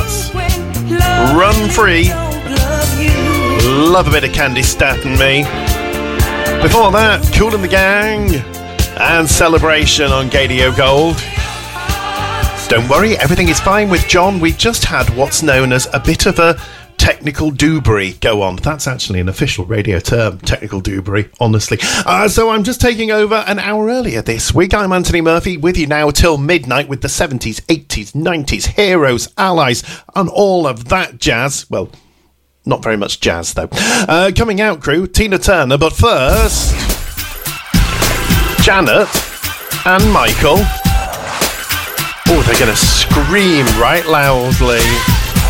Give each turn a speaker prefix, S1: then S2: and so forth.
S1: Hearts. Run Free. Love a bit of Candy Stat and Me. Before that, Kool and the Gang and Celebration on Gadio Gold. Don't worry, everything is fine with John. We just had what's known as a bit of a technical doobry go on. That's actually an official radio term, technical doobry, honestly. So I'm just taking over an hour earlier this week. I'm Anthony Murphy, with you now till midnight with the 70s, 80s, 90s, heroes, allies, and all of that jazz. Well, not very much jazz, though. Coming out, crew, Tina Turner, but first, Janet and Michael. Oh, they're going to scream right loudly.